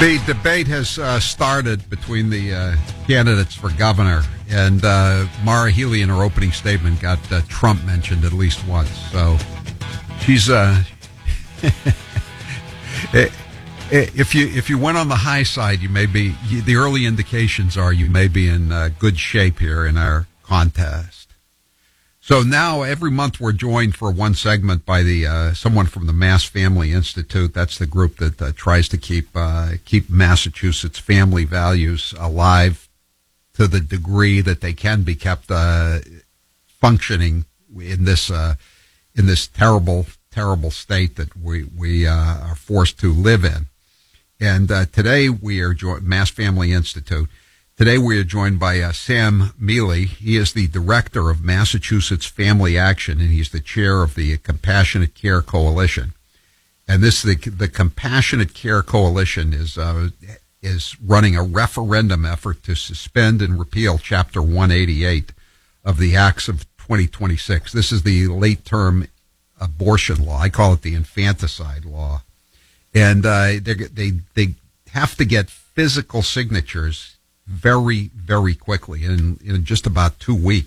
The debate has started between the candidates for governor, and Maura Healey in her opening statement got Trump mentioned at least once. So she's if you went on the high side, you may be. The early indications are you may be in good shape here in our contest. So now every month we're joined for one segment by the someone from the Mass Family Institute. That's the group that tries to keep Massachusetts family values alive to the degree that they can be kept functioning in this terrible state that we are forced to live in. And today we are Mass Family Institute. Today we are joined by Sam Mealy. He is the director of Massachusetts Family Action, and he's the chair of the Compassionate Care Coalition. And the Compassionate Care Coalition is running a referendum effort to suspend and repeal Chapter 188 of the Acts of 2026. This is the late-term abortion law. I call it the infanticide law. And they have to get physical signatures very, very quickly, in just about 2 weeks.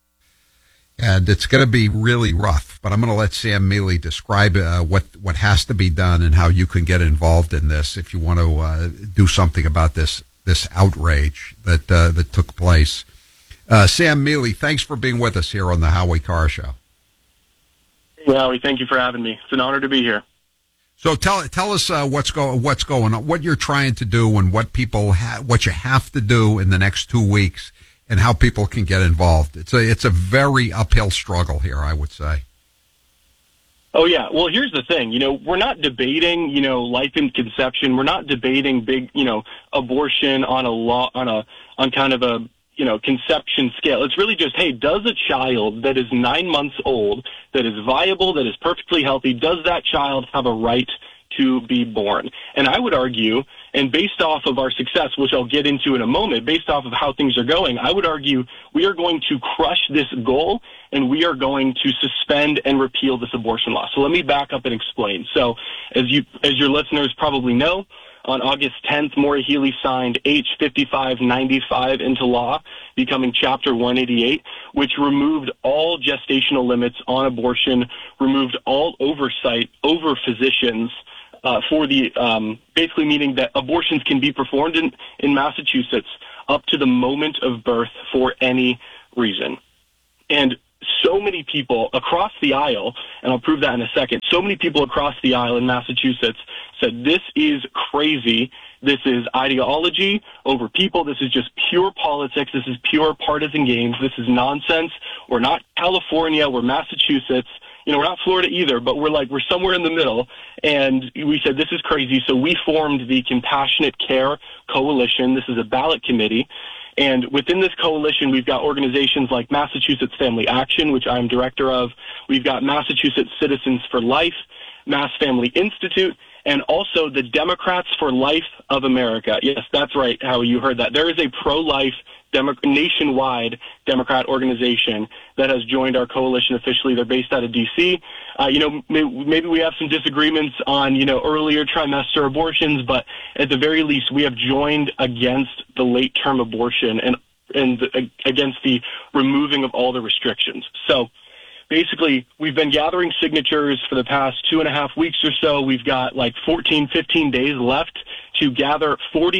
And it's going to be really rough, but I'm going to let Sam Mealy describe what has to be done and how you can get involved in this if you want to do something about this outrage that took place. Sam Mealy, thanks for being with us here on the Howie Carr Show. Hey, Howie, thank you for having me. It's an honor to be here. So tell us what's going on, what you're trying to do, and what you have to do in the next 2 weeks, and how people can get involved. It's a very uphill struggle here, I would say. Oh yeah, well here's the thing. We're not debating life in conception. We're not debating big abortion on kind of a conception scale. It's really just, hey, does a child that is 9 months old, that is viable, that is perfectly healthy, does that child have a right to be born? And I would argue, and based off of our success, which I'll get into in a moment, based off of how things are going, I would argue we are going to crush this goal, and we are going to suspend and repeal this abortion law. So let me back up and explain. So as your listeners probably know, on August 10th, Maura Healey signed H5595 into law, becoming Chapter 188, which removed all gestational limits on abortion, removed all oversight over physicians for the basically meaning that abortions can be performed in Massachusetts up to the moment of birth for any reason. And so many people across the aisle, and I'll prove that in a second, so many people across the aisle in Massachusetts said this is crazy, this is ideology over people, this is just pure politics, this is pure partisan games, this is nonsense. We're not California, we're Massachusetts, we're not Florida either, but we're somewhere in the middle, and we said this is crazy, so we formed the Compassionate Care Coalition. This is a ballot committee. And within this coalition, we've got organizations like Massachusetts Family Action, which I'm director of. We've got Massachusetts Citizens for Life, Mass Family Institute, and also the Democrats for Life of America. Yes, that's right, how you heard that. There is a pro-life nationwide Democrat organization that has joined our coalition officially. They're based out of D.C. Maybe we have some disagreements on, earlier trimester abortions, but at the very least, we have joined against the late-term abortion and against the removing of all the restrictions. So basically, we've been gathering signatures for the past 2.5 weeks or so. We've got 15 days left to gather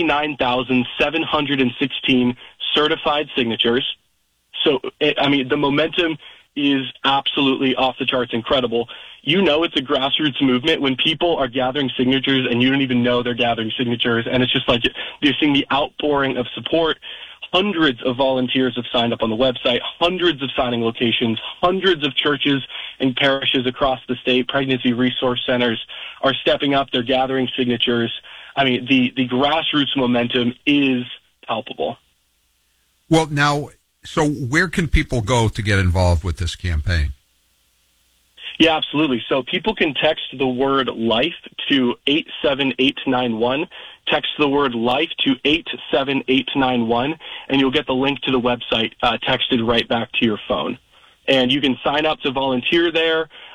49,716 certified signatures. So, the momentum is absolutely off the charts incredible. It's a grassroots movement when people are gathering signatures and you don't even know they're gathering signatures. And it's just you're seeing the outpouring of support. Hundreds of volunteers have signed up on the website, hundreds of signing locations, hundreds of churches and parishes across the state, pregnancy resource centers are stepping up. They're gathering signatures. The grassroots momentum is palpable. Well, now, so where can people go to get involved with this campaign? Yeah, absolutely. So people can text the word LIFE to 87891. Text the word LIFE to 87891, and you'll get the link to the website texted right back to your phone. And you can sign up to volunteer there.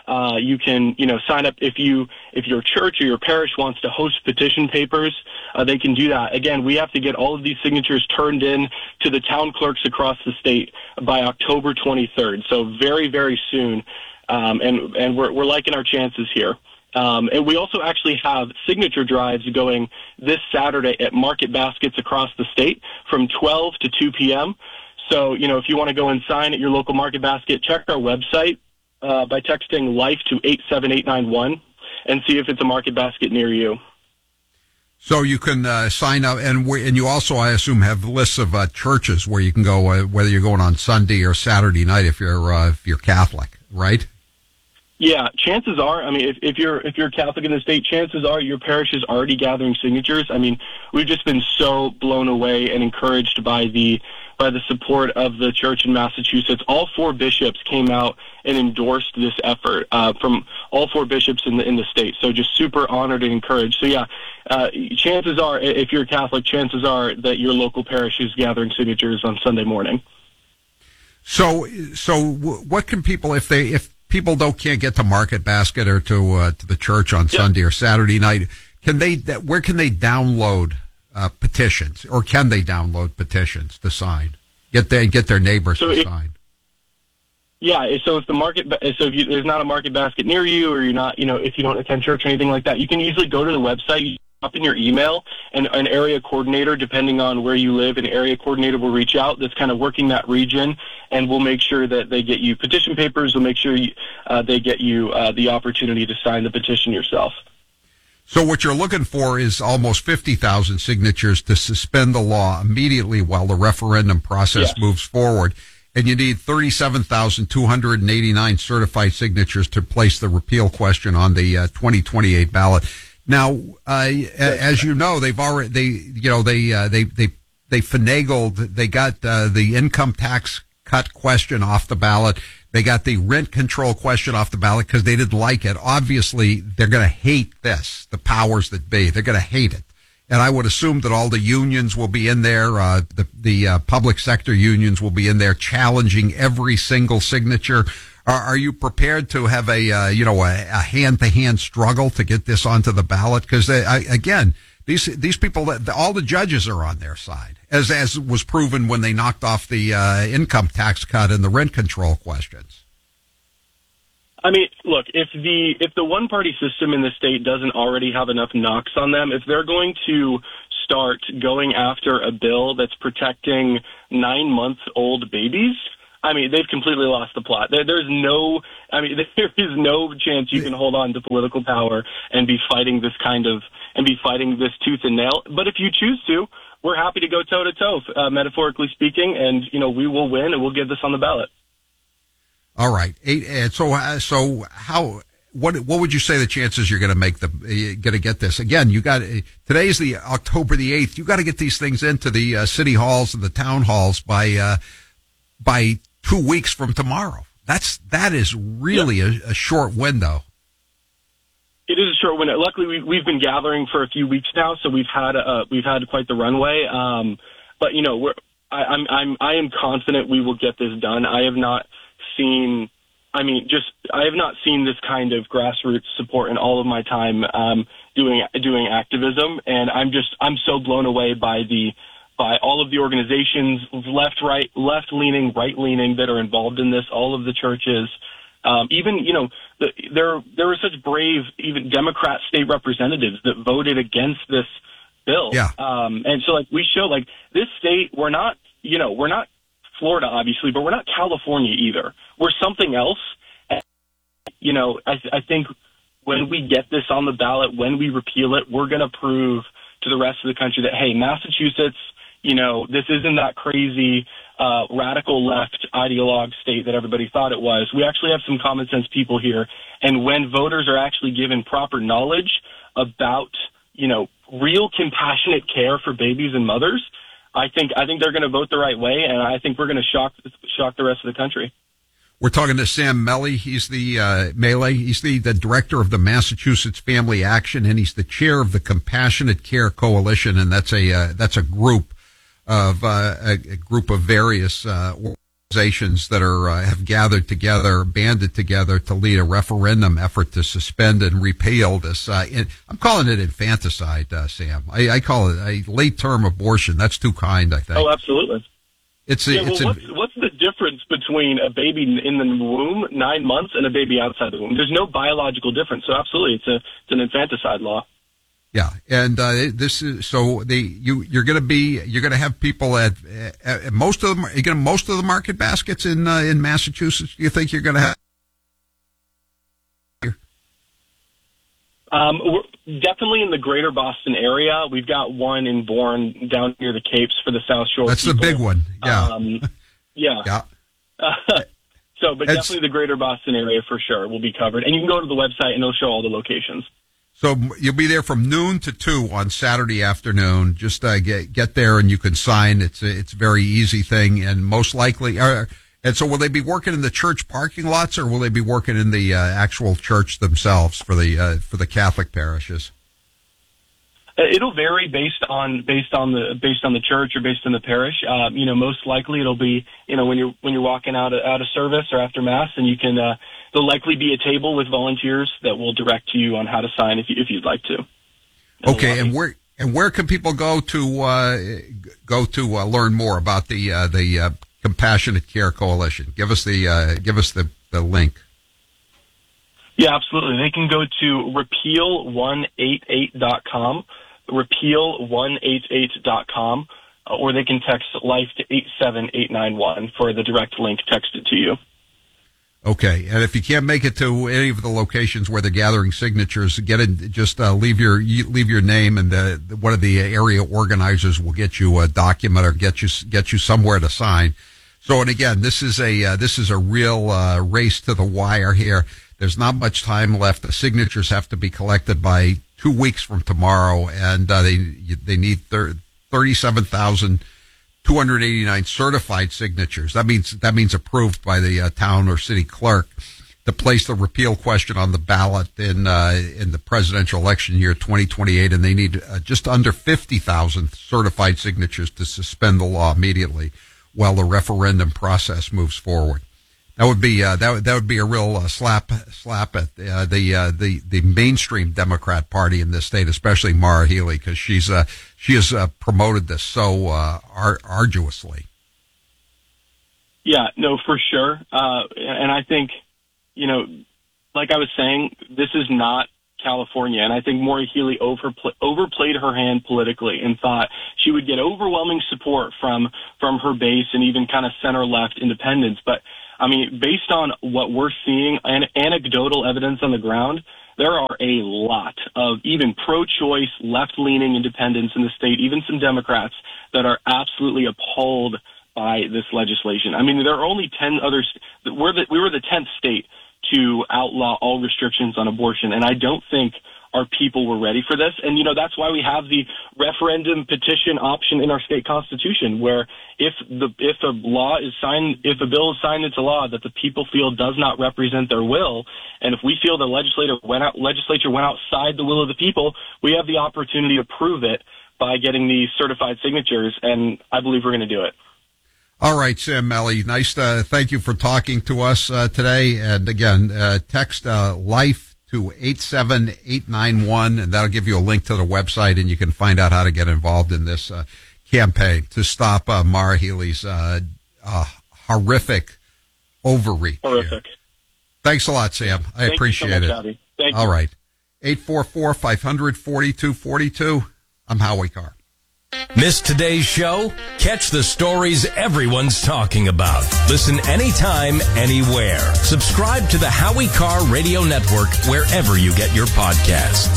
You can, sign up if your church or your parish wants to host petition papers. They can do that. Again, we have to get all of these signatures turned in to the town clerks across the state by October 23rd. So very, very soon. And we're liking our chances here. And we also actually have signature drives going this Saturday at market baskets across the state from 12 to 2 p.m. So, if you want to go and sign at your local market basket, check our website by texting LIFE to 87891 and see if it's a market basket near you. So you can sign up, and you also, I assume, have lists of churches where you can go, whether you're going on Sunday or Saturday night if you're Catholic, right? Yeah, chances are, if you're Catholic in the state, chances are your parish is already gathering signatures. We've just been so blown away and encouraged by the support of the church in Massachusetts. All 4 bishops came out and endorsed this effort from all 4 bishops in the state. So just super honored and encouraged. So yeah, chances are, if you're Catholic, chances are that your local parish is gathering signatures on Sunday morning. So what can people, if people can't get to Market Basket or to the church on Sunday or Saturday night, where can they download petitions, or can they download petitions to sign? Get their neighbors to sign. Yeah, so if there's not a Market Basket near you, or you're not, if you don't attend church or anything like that, you can usually go to the website, up in your email, and an area coordinator, depending on where you live, an area coordinator will reach out that's kind of working that region, and we'll make sure that they get you petition papers. We'll make sure they get you the opportunity to sign the petition yourself. So what you're looking for is almost 50,000 signatures to suspend the law immediately while the referendum process moves forward. And you need 37,289 certified signatures to place the repeal question on the 2028 ballot. Now, as you know, they've already they finagled. They got the income tax cut question off the ballot. They got the rent control question off the ballot because they didn't like it. Obviously, they're going to hate this. The powers that be, they're going to hate it. And I would assume that all the unions will be in there. The public sector unions will be in there challenging every single signature. Are you prepared to have a hand-to-hand struggle to get this onto the ballot? Because again, these people, all the judges are on their side, as was proven when they knocked off the income tax cut and the rent control questions. Look, if the one-party system in the state doesn't already have enough knocks on them, if they're going to start going after a bill that's protecting 9-month-old babies, they've completely lost the plot. There is no chance you can hold on to political power and be fighting this tooth and nail. But if you choose to, we're happy to go toe to toe, metaphorically speaking, and we will win and we'll get this on the ballot. All right. What would you say the chances you're going to get this? Again, today's the October the 8th. You got to get these things into the city halls and the town halls by 2 weeks from tomorrow. That is really a short window. It is a short window. Luckily, we've been gathering for a few weeks now, so we've had quite the runway. But I am confident we will get this done. I have not seen this kind of grassroots support in all of my time doing activism, and I'm so blown away by all of the organizations, left-leaning, right-leaning, that are involved in this, all of the churches. There were such brave, even Democrat state representatives that voted against this bill. Yeah. And so, we show, this state, we're not Florida, obviously, but we're not California either. We're something else. And, I think when we get this on the ballot, when we repeal it, we're going to prove to the rest of the country that, hey, Massachusetts, this isn't that crazy radical left ideologue state that everybody thought it was. We actually have some common sense people here. And when voters are actually given proper knowledge about, real compassionate care for babies and mothers, I think they're going to vote the right way, and I think we're going to shock the rest of the country. We're talking to Sam Mealy. He's the Mealy. He's the director of the Massachusetts Family Action, and he's the chair of the Compassionate Care Coalition, and that's a group of various organizations that are have gathered together, banded together to lead a referendum effort to suspend and repeal this. I'm calling it infanticide, Sam. I call it a late-term abortion. That's too kind, I think. Oh, absolutely. What's the difference between a baby in the womb, 9 months, and a baby outside the womb? There's no biological difference. So absolutely, it's an infanticide law. Yeah, and this is you're going to have people at most of them. You're going to most of the market baskets in Massachusetts. Do you think you're going to have? We're definitely in the greater Boston area. We've got one in Bourne down near the Capes for the South Shore. That's people. The big one. Yeah. Yeah. But definitely the greater Boston area for sure will be covered. And you can go to the website and it'll show all the locations. So you'll be there from noon to 2 on Saturday afternoon. Just get there and you can sign. It's a very easy thing, and most likely. And so, will they be working in the church parking lots, or will they be working in the actual church themselves for the Catholic parishes? It'll vary based on the church or based on the parish. Most likely it'll be when you're walking out of service or after mass, and you can. There'll likely be a table with volunteers that will direct you on how to sign if you'd like to. Okay, and where can people go to learn more about the Compassionate Care Coalition? Give us the link. Yeah, absolutely. They can go to repeal188.com, repeal188.com, or they can text LIFE to 87891 for the direct link texted to you. Okay, and if you can't make it to any of the locations where they're gathering signatures, leave your name, and one of the area organizers will get you a document or get you somewhere to sign. So, and again, this is a real race to the wire here. There's not much time left. The signatures have to be collected by 2 weeks from tomorrow, and they need 37,289 certified signatures. That means approved by the town or city clerk to place the repeal question on the ballot in the presidential election year 2028, and they need just under 50,000 certified signatures to suspend the law immediately while the referendum process moves forward. That would be that would be a real slap at the mainstream Democrat Party in this state, especially Maura Healey, because she has promoted this so arduously. Yeah, no, for sure. And I think, like I was saying, this is not California, and I think Maura Healey overplayed her hand politically and thought she would get overwhelming support from her base and even kind of center-left independents. But I mean, based on what we're seeing and anecdotal evidence on the ground, there are a lot of even pro-choice, left-leaning independents in the state, even some Democrats, that are absolutely appalled by this legislation. I mean, there are only 10 others. We were the 10th state to outlaw all restrictions on abortion, and I don't think our people were ready for this. And, that's why we have the referendum petition option in our state constitution, where if a bill is signed into law that the people feel does not represent their will, and if we feel the legislature went outside the will of the people, we have the opportunity to prove it by getting these certified signatures, and I believe we're going to do it. All right, Sam Mele, nice. Thank you for talking to us today. And again, text LIFE to 87891, and that'll give you a link to the website, and you can find out how to get involved in this campaign to stop Maura Healey's horrific overreach. Horrific. Thanks a lot, Sam. I appreciate it. Abby. Thank you. All right. 844-500-4242. I'm Howie Carr. Miss today's show? Catch the stories everyone's talking about. Listen anytime, anywhere. Subscribe to the Howie Carr Radio Network wherever you get your podcasts.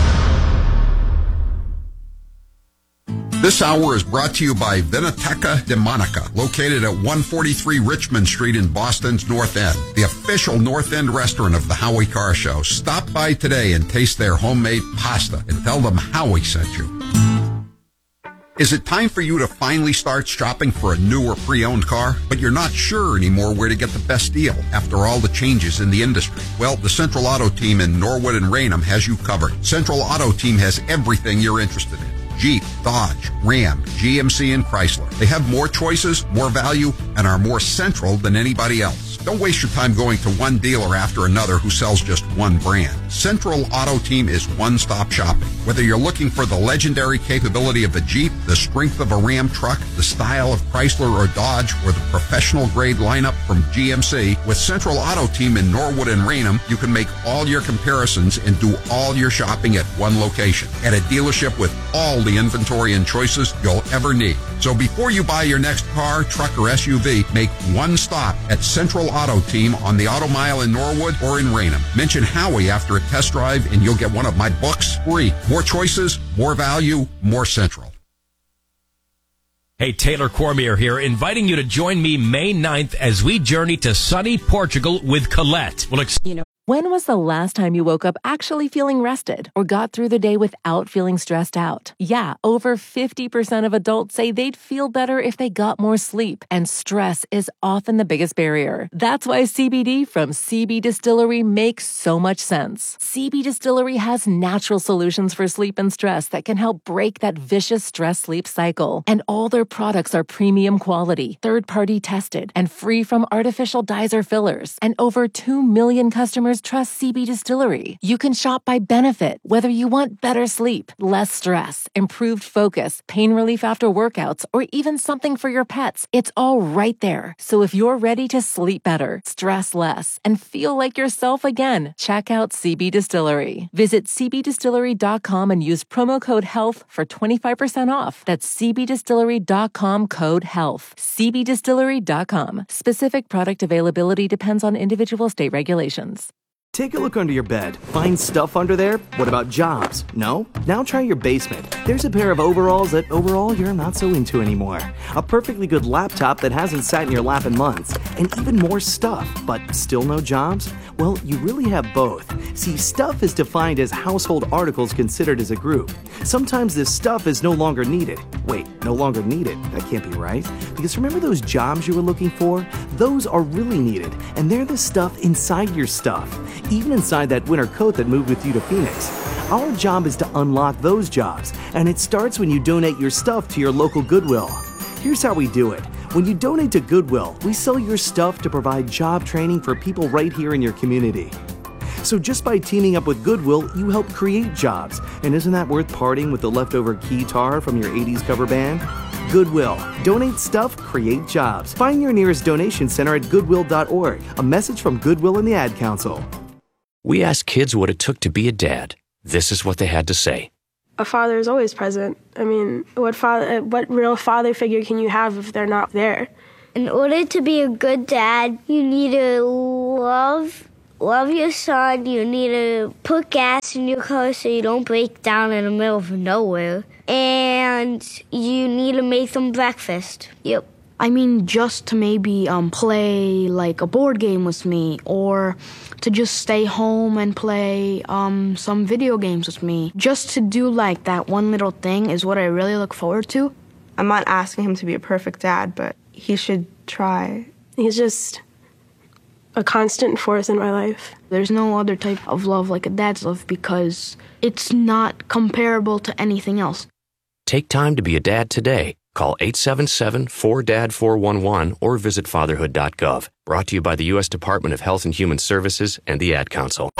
This hour is brought to you by Vinoteca de Monica, located at 143 Richmond Street in Boston's North End, the official North End restaurant of the Howie Carr Show. Stop by today and taste their homemade pasta and tell them Howie sent you. Is it time for you to finally start shopping for a new or pre-owned car, but you're not sure anymore where to get the best deal after all the changes in the industry? Well, the Central Auto Team in Norwood and Raynham has you covered. Central Auto Team has everything you're interested in. Jeep, Dodge, Ram, GMC, and Chrysler. They have more choices, more value, and are more central than anybody else. Don't waste your time going to one dealer after another who sells just one brand. Central Auto Team is one-stop shopping. Whether you're looking for the legendary capability of a Jeep, the strength of a Ram truck, the style of Chrysler or Dodge, or the professional-grade lineup from GMC, with Central Auto Team in Norwood and Raynham, you can make all your comparisons and do all your shopping at one location, at a dealership with all the inventory and choices you'll ever need. So before you buy your next car, truck, or SUV, make one stop at Central Auto Team on the Auto Mile in Norwood or in Raynham. Mention Howie after a test drive and you'll get one of my books free. More choices, more value, more Central. Hey, Taylor Cormier here, inviting you to join me May 9th as we journey to sunny Portugal with Colette. When was the last time you woke up actually feeling rested or got through the day without feeling stressed out? Yeah, over 50% of adults say they'd feel better if they got more sleep, and stress is often the biggest barrier. That's why CBD from CB Distillery makes so much sense. CB Distillery has natural solutions for sleep and stress that can help break that vicious stress-sleep cycle. And all their products are premium quality, third-party tested, and free from artificial dyes or fillers. And over 2 million customers trust CB Distillery. You can shop by benefit, whether you want better sleep, less stress, improved focus, pain relief after workouts, or even something for your pets. It's all right there. So if you're ready to sleep better, stress less, and feel like yourself again, check out CB Distillery. Visit cbdistillery.com and use promo code HEALTH for 25% off. That's cbdistillery.com code HEALTH. cbdistillery.com. Specific product availability depends on individual state regulations. Take a look under your bed. Find stuff under there? What about jobs? No? Now try your basement. There's a pair of overalls that overall you're not so into anymore. A perfectly good laptop that hasn't sat in your lap in months. And even more stuff, but still no jobs? Well, you really have both. See, stuff is defined as household articles considered as a group. Sometimes this stuff is no longer needed. Wait, no longer needed? That can't be right. Because remember those jobs you were looking for? Those are really needed, and they're the stuff inside your stuff. Even inside that winter coat that moved with you to Phoenix. Our job is to unlock those jobs, and it starts when you donate your stuff to your local Goodwill. Here's how we do it. When you donate to Goodwill, we sell your stuff to provide job training for people right here in your community. So just by teaming up with Goodwill, you help create jobs. And isn't that worth parting with the leftover guitar from your 80s cover band? Goodwill. Donate stuff, create jobs. Find your nearest donation center at goodwill.org. A message from Goodwill and the Ad Council. We asked kids what it took to be a dad. This is what they had to say. A father is always present. I mean, what real father figure can you have if they're not there? In order to be a good dad, you need to love your son. You need to put gas in your car so you don't break down in the middle of nowhere. And you need to make them breakfast. Yep. I mean, just to maybe play like a board game with me, or to just stay home and play some video games with me. Just to do like that one little thing is what I really look forward to. I'm not asking him to be a perfect dad, but he should try. He's just a constant force in my life. There's no other type of love like a dad's love because it's not comparable to anything else. Take time to be a dad today. Call 877-4DAD-411 or visit fatherhood.gov. Brought to you by the U.S. Department of Health and Human Services and the Ad Council.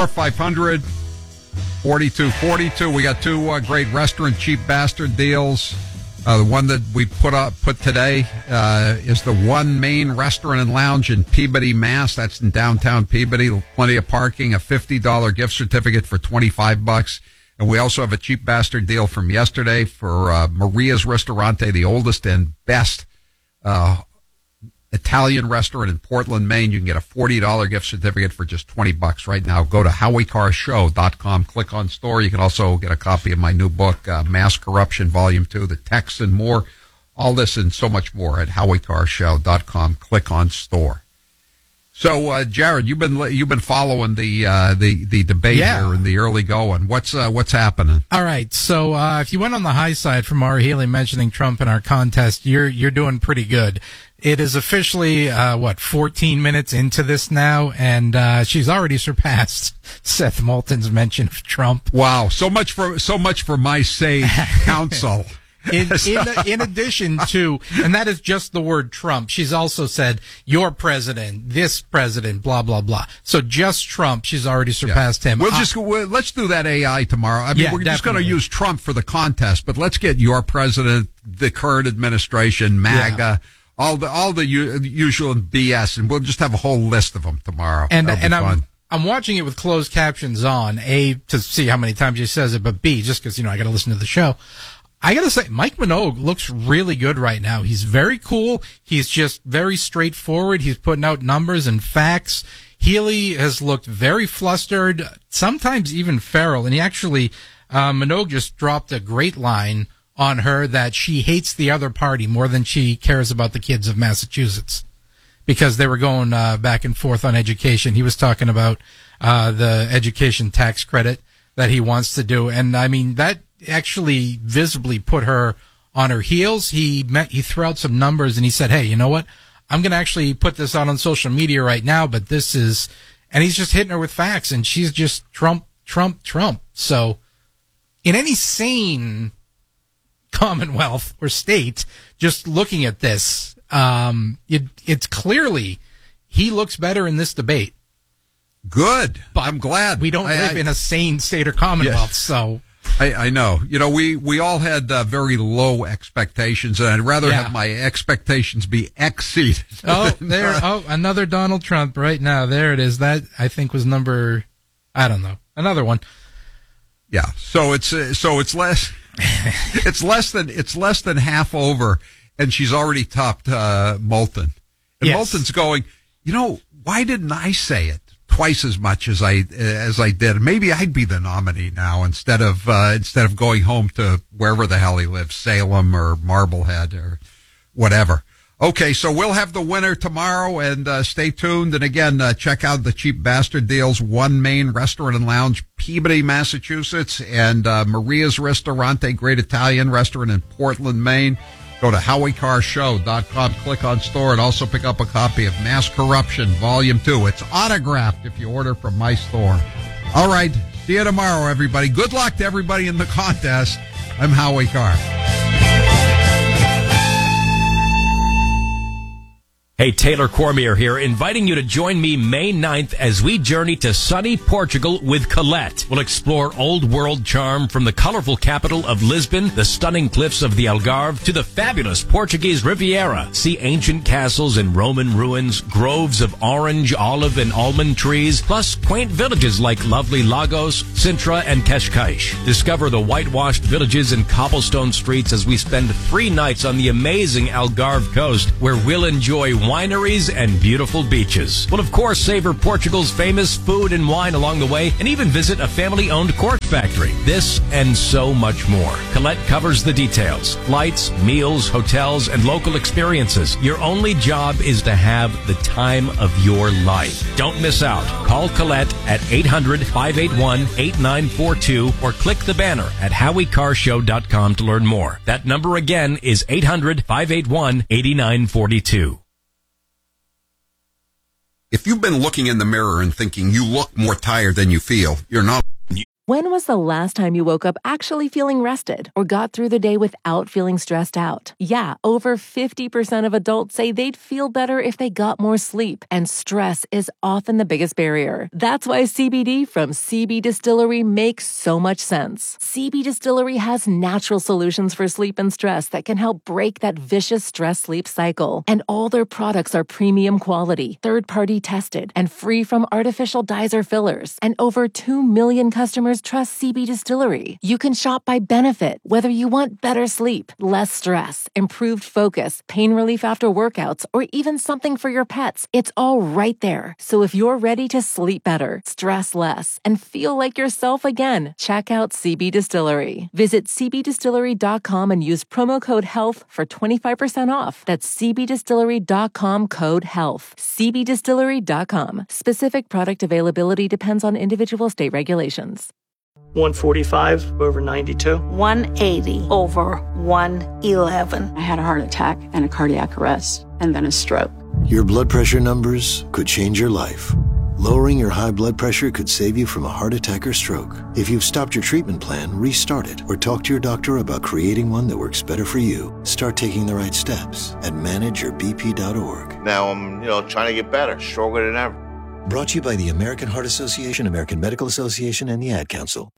500-4242. We got two great restaurant cheap bastard deals. The one that we put today is the One Main Restaurant and Lounge in Peabody, Mass. That's in downtown Peabody. Plenty of parking, a $50 gift certificate for $25. And we also have a cheap bastard deal from yesterday for Maria's Ristorante, the oldest and best Italian restaurant in Portland, Maine. You can get a $40 gift certificate for just $20 right now. Go to HowieCarShow.com, click on store. You can also get a copy of my new book, Mass Corruption, Volume 2, The Texts and More. All this and so much more at HowieCarShow.com, click on store. So, Jared, you've been following the debate here in the early going. What's happening? All right. So, if you went on the high side from Maura Healey mentioning Trump in our contest, you're doing pretty good. It is officially, 14 minutes into this now, and she's already surpassed Seth Moulton's mention of Trump. Wow, so much for my sage counsel. In addition to, and that is just the word Trump, she's also said, your president, this president, blah, blah, blah. So just Trump, she's already surpassed him. Let's do that AI tomorrow. I mean, we're just going to use Trump for the contest, but let's get your president, the current administration, MAGA, all the usual BS, and we'll just have a whole list of them tomorrow. And I'm watching it with closed captions on, A, to see how many times she says it, but B, just because, I got to listen to the show. I got to say, Mike Minogue looks really good right now. He's very cool. He's just very straightforward. He's putting out numbers and facts. Healy has looked very flustered, sometimes even feral. And he actually, Minogue just dropped a great line on her that she hates the other party more than she cares about the kids of Massachusetts, because they were going back and forth on education. He was talking about the education tax credit that he wants to do. And I mean, that actually visibly put her on her heels. He threw out some numbers and he said, hey, you know what? I'm going to actually put this out on social media right now, but this is, and he's just hitting her with facts, and she's just Trump, Trump, Trump. So in any sane commonwealth or state, just looking at this, it's clearly he looks better in this debate. Good. But I'm glad. We don't live in a sane state or commonwealth, so. I know. We all had very low expectations, and I'd rather have my expectations be exceeded. Another Donald Trump right now. There it is. That, I think, was another one. Yeah. So it's less it's less than half over, and she's already topped Moulton. And Moulton's going, why didn't I say it twice as much as I did? Maybe I'd be the nominee now instead of going home to wherever the hell he lives, Salem or Marblehead or whatever. Okay, so we'll have the winner tomorrow, and stay tuned. And again, check out the Cheap Bastard Deals, One Main Restaurant and Lounge, Peabody, Massachusetts, and Maria's Ristorante, great Italian restaurant in Portland, Maine. Go to HowieCarShow.com, click on store, and also pick up a copy of Mass Corruption, Volume 2. It's autographed if you order from my store. All right, see you tomorrow, everybody. Good luck to everybody in the contest. I'm Howie Carr. Hey, Taylor Cormier here, inviting you to join me May 9th as we journey to sunny Portugal with Colette. We'll explore old world charm from the colorful capital of Lisbon, the stunning cliffs of the Algarve, to the fabulous Portuguese Riviera. See ancient castles and Roman ruins, groves of orange, olive, and almond trees, plus quaint villages like lovely Lagos, Sintra, and Cascais. Discover the whitewashed villages and cobblestone streets as we spend 3 nights on the amazing Algarve coast, where we'll enjoy wineries and beautiful beaches. We'll, of course, savor Portugal's famous food and wine along the way, and even visit a family-owned cork factory. This and so much more. Colette covers the details. Flights, meals, hotels, and local experiences. Your only job is to have the time of your life. Don't miss out. Call Colette at 800-581-8942 or click the banner at HowieCarShow.com to learn more. That number again is 800-581-8942. If you've been looking in the mirror and thinking you look more tired than you feel, you're not. When was the last time you woke up actually feeling rested or got through the day without feeling stressed out? Yeah, over 50% of adults say they'd feel better if they got more sleep, and stress is often the biggest barrier. That's why CBD from CB Distillery makes so much sense. CB Distillery has natural solutions for sleep and stress that can help break that vicious stress-sleep cycle. And all their products are premium quality, third-party tested, and free from artificial dyes or fillers. And over 2 million customers trust CB Distillery. You can shop by benefit, whether you want better sleep, less stress, improved focus, pain relief after workouts, or even something for your pets. It's all right there. So if you're ready to sleep better, stress less, and feel like yourself again, check out CB Distillery. Visit cbdistillery.com and use promo code HEALTH for 25% off. That's cbdistillery.com, code HEALTH. cbdistillery.com. Specific product availability depends on individual state regulations. 145 over 92. 180 over 111. I had a heart attack and a cardiac arrest and then a stroke. Your blood pressure numbers could change your life. Lowering your high blood pressure could save you from a heart attack or stroke. If you've stopped your treatment plan, restart it or talk to your doctor about creating one that works better for you. Start taking the right steps at manageyourbp.org. Now I'm, trying to get better, stronger than ever. Brought to you by the American Heart Association, American Medical Association, and the Ad Council.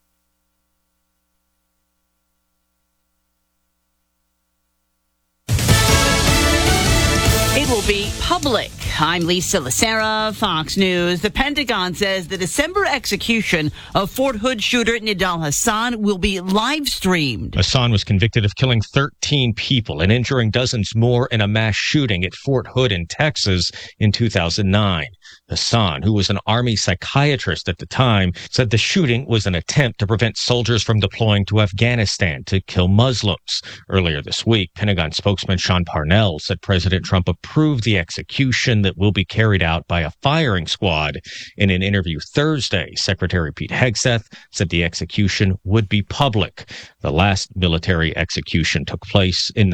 It will be public. I'm Lisa Lacera, Fox News. The Pentagon says the December execution of Fort Hood shooter Nidal Hasan will be live streamed. Hasan was convicted of killing 13 people and injuring dozens more in a mass shooting at Fort Hood in Texas in 2009. Hasan, who was an Army psychiatrist at the time, said the shooting was an attempt to prevent soldiers from deploying to Afghanistan to kill Muslims. Earlier this week, Pentagon spokesman Sean Parnell said President Trump approved the execution that will be carried out by a firing squad. In an interview Thursday, Secretary Pete Hegseth said the execution would be public. The last military execution took place in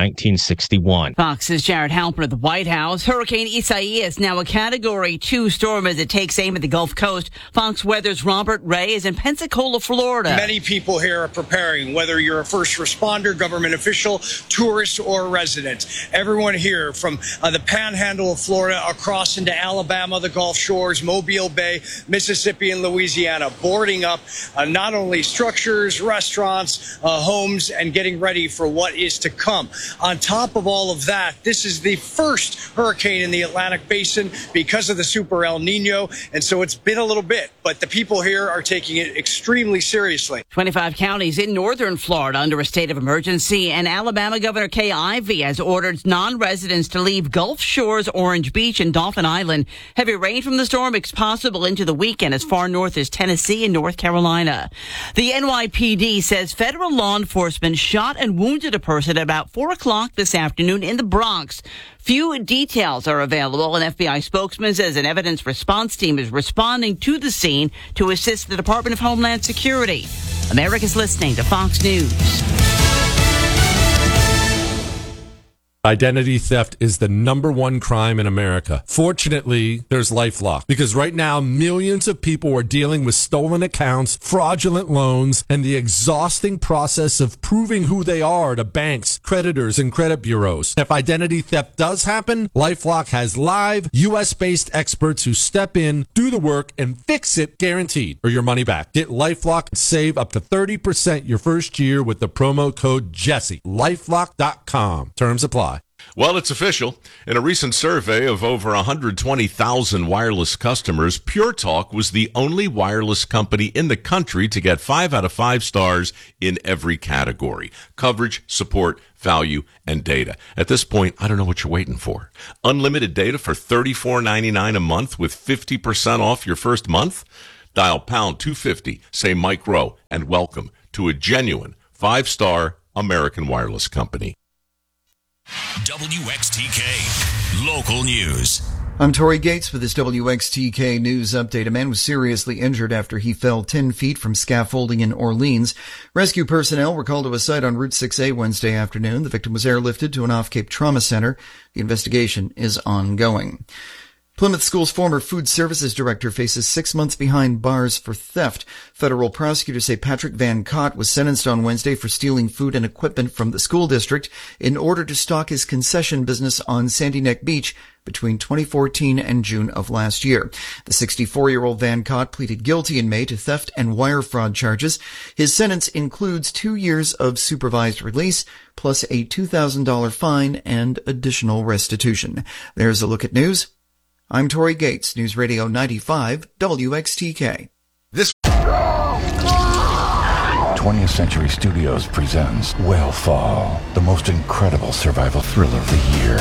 1961. Fox's Jared Halpern at the White House. Hurricane Isaias, now a Category 2 storm as it takes aim at the Gulf Coast. Fox Weather's Robert Ray is in Pensacola, Florida. Many people here are preparing, whether you're a first responder, government official, tourist, or resident. Everyone here from the panhandle of Florida across into Alabama, the Gulf Shores, Mobile Bay, Mississippi, and Louisiana, boarding up not only structures, restaurants, homes, and getting ready for what is to come. On top of all of that, this is the first hurricane in the Atlantic Basin because of the Super El Nino, and so it's been a little bit, but the people here are taking it extremely seriously. 25 counties in northern Florida under a state of emergency, and Alabama Governor Kay Ivey has ordered non-residents to leave Gulf Shores, Orange Beach, and Dauphin Island. Heavy rain from the storm is possible into the weekend as far north as Tennessee and North Carolina. The NYPD says federal law enforcement shot and wounded a person at about 4 o'clock this afternoon in the Bronx. Few details are available. An FBI spokesman says an evidence response team is responding to the scene to assist the Department of Homeland Security. America's listening to Fox News. Identity theft is the #1 crime in America. Fortunately, there's LifeLock, because right now millions of people are dealing with stolen accounts, fraudulent loans, and the exhausting process of proving who they are to banks, creditors, and credit bureaus. If identity theft does happen, LifeLock has live, U.S.-based experts who step in, do the work, and fix it guaranteed, or your money back. Get LifeLock and save up to 30% your first year with the promo code Jesse. LifeLock.com. Terms apply. Well, it's official. In a recent survey of over 120,000 wireless customers, Pure Talk was the only wireless company in the country to get 5 out of 5 stars in every category: coverage, support, value, and data. At this point, I don't know what you're waiting for. Unlimited data for $34.99 a month with 50% off your first month? Dial pound 250, say Mike Rowe, and welcome to a genuine 5-star American wireless company. WXTK Local News. I'm Tori Gates with this WXTK News Update. A man was seriously injured after he fell 10 feet from scaffolding in Orleans. Rescue personnel were called to a site on Route 6A Wednesday afternoon. The victim was airlifted to an off-Cape trauma center. The investigation is ongoing. Plymouth School's former food services director faces 6 months behind bars for theft. Federal prosecutors say Patrick Van Cott was sentenced on Wednesday for stealing food and equipment from the school district in order to stock his concession business on Sandy Neck Beach between 2014 and June of last year. The 64-year-old Van Cott pleaded guilty in May to theft and wire fraud charges. His sentence includes 2 years of supervised release, plus a $2,000 fine and additional restitution. There's a look at news. I'm Tori Gates, News Radio 95, WXTK. 20th Century Studios presents Whalefall, the most incredible survival thriller of the year.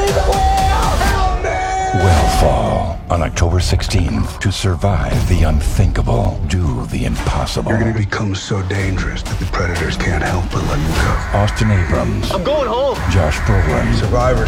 Whalefall, on October 16th. To survive the unthinkable, do the impossible. You're going to become so dangerous that the predators can't help but let you go. Austin Abrams. I'm going home. Josh Brolin. Survivor.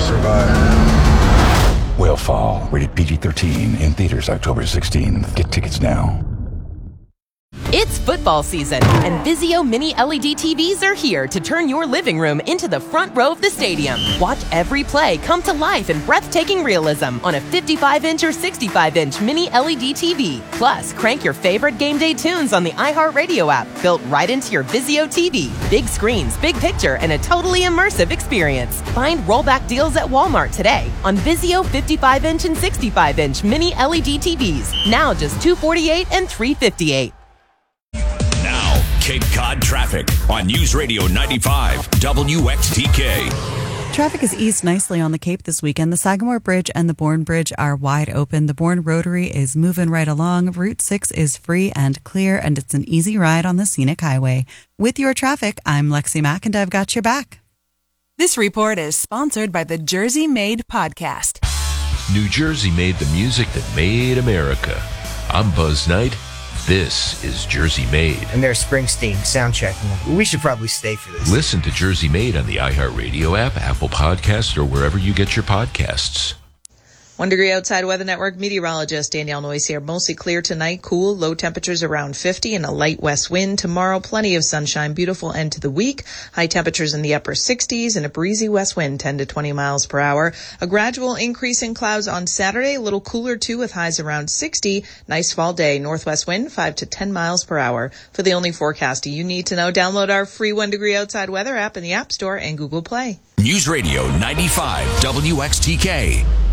Whalefall, rated PG-13, in theaters October 16th. Get tickets now. It's football football season, and Vizio Mini LED TVs are here to turn your living room into the front row of the stadium. Watch every play come to life in breathtaking realism on a 55-inch or 65-inch Mini LED TV. Plus, crank your favorite game day tunes on the iHeartRadio app, built right into your Vizio TV. Big screens, big picture, and a totally immersive experience. Find rollback deals at Walmart today on Vizio 55-inch and 65-inch Mini LED TVs. Now just $248 and $358. Now, Cape Cod traffic on News Radio 95 WXTK. Traffic has eased nicely on the Cape this weekend. The Sagamore Bridge and the Bourne Bridge are wide open. The Bourne Rotary is moving right along. Route 6 is free and clear, and it's an easy ride on the scenic highway. With your traffic, I'm Lexi Mack, and I've got your back. This report is sponsored by the Jersey Made Podcast. New Jersey made the music that made America. I'm Buzz Knight. This is Jersey Made. And there's Springsteen soundchecking. We should probably stay for this. Listen to Jersey Made on the iHeartRadio app, Apple Podcasts, or wherever you get your podcasts. 1 degree outside weather network meteorologist Danielle Noyes here. Mostly clear tonight, cool, low temperatures around 50 and a light west wind. Tomorrow, plenty of sunshine, beautiful end to the week. High temperatures in the upper 60s and a breezy west wind 10 to 20 miles per hour. A gradual increase in clouds on Saturday, a little cooler too with highs around 60. Nice fall day, northwest wind 5 to 10 miles per hour. For the only forecast you need to know, download our free 1 degree outside weather app in the App Store and Google Play. News Radio 95 WXTK.